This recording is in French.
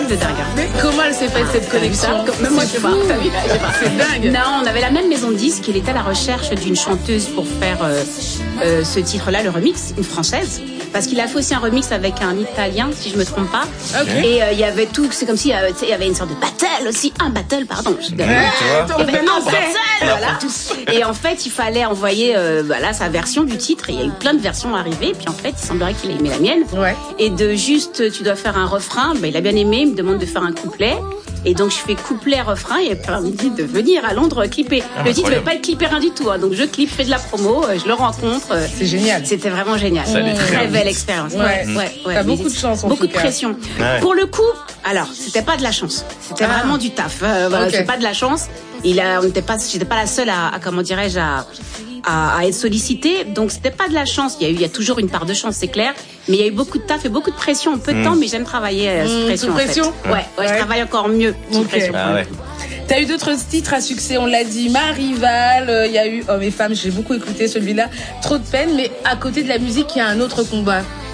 truc de dingue. Mais comment elle s'est faite cette connexion? Même moi, je sais pas. C'est dingue. Non, on avait la même maison de disques. Il était à la recherche d'une chanteuse pour faire ce titre-là, le remix, une française. Parce qu'il a fait aussi un remix avec un Italien, si je me trompe pas. Okay. Et il y avait tout, c'est comme si il y avait une sorte de battle aussi, un battle, pardon. Tu vois. Voilà. Et en fait, il fallait envoyer sa version du titre. Et il y a eu plein de versions arrivées. Puis en fait, il semblerait qu'il ait aimé la mienne. Ouais. Et de juste, tu dois faire un refrain. Il a bien aimé. Il me demande de faire un couplet. Et donc, je fais couplet, refrain, et après, il me dit de venir à Londres clipper. Le titre ne va pas être clippé, rien du tout. Hein. Donc, je clippe, je fais de la promo, je le rencontre. C'est génial. C'était vraiment génial. Très belle expérience. Ouais. T'as beaucoup de chance, en beaucoup tout de pression. Ouais. Pour le coup, alors, c'était pas de la chance. C'était vraiment du taf. Voilà, Okay. c'est pas de la chance. J'étais pas la seule à comment dirais-je, à être sollicitée. Donc, c'était pas de la chance. Il y a toujours une part de chance, c'est clair. Mais il y a eu beaucoup de taf et beaucoup de pression en peu de temps, mais j'aime travailler sous pression. Sous pression? En fait. Ouais, je travaille encore mieux sous pression. Ah ouais. T'as eu d'autres titres à succès, on l'a dit, Ma Rivale, il y a eu Hommes et Femmes, j'ai beaucoup écouté celui-là, Trop de peine, mais à côté de la musique, il y a un autre combat.